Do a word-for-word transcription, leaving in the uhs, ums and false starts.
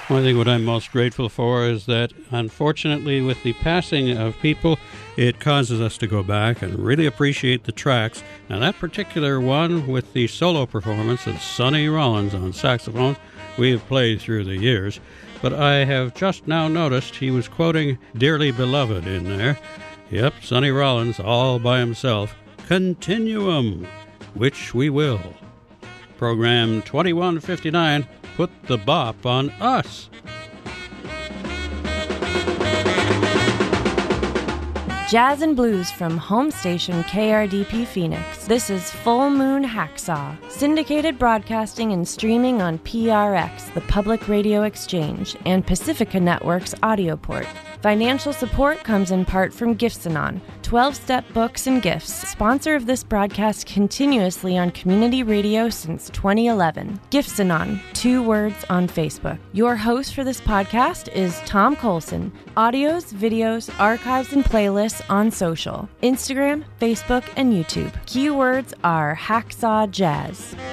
Well, I think what I'm most grateful for is that, unfortunately, with the passing of people, it causes us to go back and really appreciate the tracks. Now, that particular one with the solo performance of Sonny Rollins on saxophone, we have played through the years. But I have just now noticed he was quoting Dearly Beloved in there. Yep, Sonny Rollins all by himself. Continuum, which we will. Program twenty-one fifty-nine, put the bop on us. Jazz and blues from home station K R D P Phoenix. This is Full Moon Hacksaw, syndicated broadcasting and streaming on P R X, the Public Radio Exchange, and Pacifica Network's Audioport. Financial support comes in part from Gifts-Anon, twelve-step books and gifts, sponsor of this broadcast continuously on community radio since twenty eleven. Gifts-Anon, two words on Facebook. Your host for this podcast is Tom Colson. Audios, videos, archives, and playlists on social, Instagram, Facebook, and YouTube. Keywords are Hacksaw Jazz.